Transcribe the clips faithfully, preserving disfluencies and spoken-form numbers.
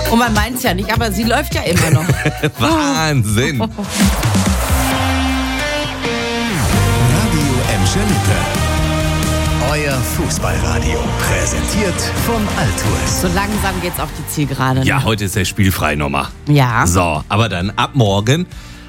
Und man meint es ja nicht, aber sie läuft ja immer noch. Wahnsinn. Radio Emscher-Lippe. Euer Fußballradio. Präsentiert von Altours. So langsam geht's auf die Zielgerade. Ne? Ja, heute ist der spielfrei nochmal. Ja. So, aber dann ab morgen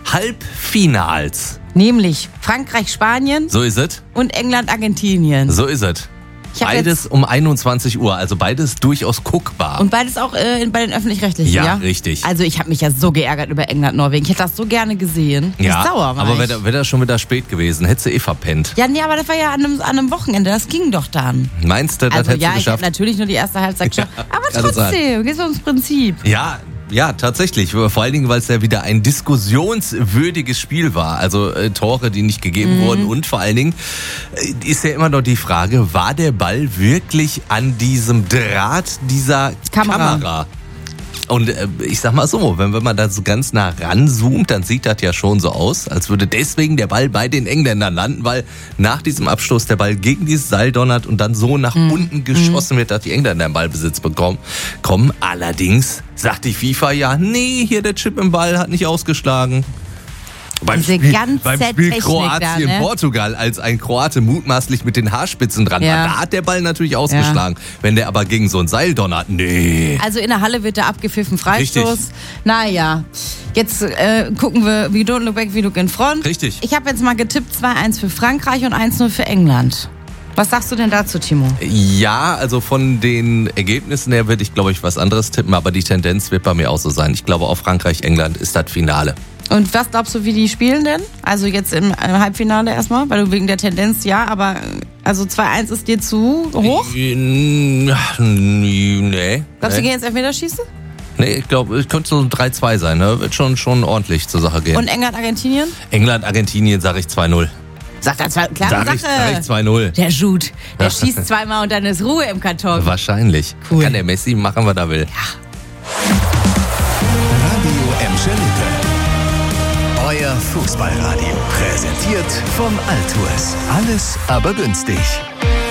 Halbfinals. Nämlich Frankreich-Spanien So ist es. und England-Argentinien. So ist es. Ich hab Beides um einundzwanzig Uhr, also beides durchaus guckbar. Und beides auch äh, bei den Öffentlich-Rechtlichen, Ja, ja? richtig. Also ich habe mich ja so geärgert über England-Norwegen. Ich hätte das so gerne gesehen. ja, Ich sauer war aber ich. wäre wär das schon wieder spät gewesen, hättest du eh verpennt. Ja, nee, aber das war ja an einem, an einem Wochenende. Das ging doch dann. Meinst du, das Also hättest ja, du ich habe geschafft? natürlich nur die erste Halbzeit geschafft. Aber kann sein. trotzdem, geht's ums Prinzip. Ja, ja, tatsächlich. Vor allen Dingen, weil es ja wieder ein diskussionswürdiges Spiel war. Also äh, Tore, die nicht gegeben Mhm. wurden. Und vor allen Dingen äh, ist ja immer noch die Frage, war der Ball wirklich an diesem Draht dieser Kamera. Kamera? Und äh, ich sag mal so, wenn, wenn man da so ganz nah ranzoomt, dann sieht das ja schon so aus, als würde deswegen der Ball bei den Engländern landen, weil nach diesem Abstoß der Ball gegen dieses Seil donnert und dann so nach Mhm. unten geschossen wird, dass die Engländer im Ballbesitz bekommen. Kommen. Allerdings sagt die FIFA ja, nee, hier der Chip im Ball hat nicht ausgeschlagen. Beim Diese Spiel, ganze beim Spiel Technik Kroatien-Portugal, da, ne? als ein Kroate mutmaßlich mit den Haarspitzen dran Ja. war, da hat der Ball natürlich ausgeschlagen. Wenn der aber gegen so ein Seil donnert, nee. Also in der Halle wird er abgepfiffen, Freistoß. Richtig. Naja, jetzt äh, gucken wir, we don't look back, we look in front. Richtig. Ich habe jetzt mal getippt, zwei eins für Frankreich und eins null für England. Was sagst du denn dazu, Timo? Ja, also von den Ergebnissen her würde ich, glaube ich, was anderes tippen, aber die Tendenz wird bei mir auch so sein. Ich glaube, auch Frankreich-England ist das Finale. Und was glaubst du, wie die spielen denn? Also jetzt im, im Halbfinale erstmal, weil du wegen der Tendenz, ja, aber also zwei eins ist dir zu hoch? Äh, Nee. Glaubst du, nee. gehen jetzt Elfmeterschießen? Nee, ich glaube, es könnte so ein drei zwei sein. Ne? Wird schon, schon ordentlich zur Sache gehen. Und England, Argentinien? England, Argentinien, sage ich zwei null. Sagt er zwei, klare Sag ich, Sache. sag ich zwei null. Der Jude, der schießt zweimal und dann ist Ruhe im Karton. Wahrscheinlich. Cool. Kann der Messi machen, was er will. Radio Emscher-Lippe. Euer Fußballradio. Präsentiert von Altours. Alles aber günstig.